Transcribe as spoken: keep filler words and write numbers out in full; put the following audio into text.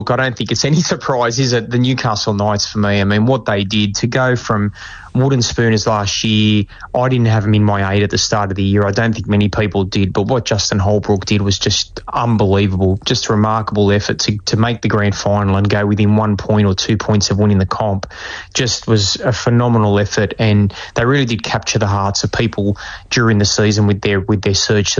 Look, I don't think it's any surprise, is it? The Newcastle Knights, for me, I mean, what they did to go from wooden spooners last year, I didn't have them in my eight at the start of the year. I don't think many people did, but what Justin Holbrook did was just unbelievable, just a remarkable effort to, to make the grand final and go within one point or two points of winning the comp. Just was a phenomenal effort, and they really did capture the hearts of people during the season with their with their surge to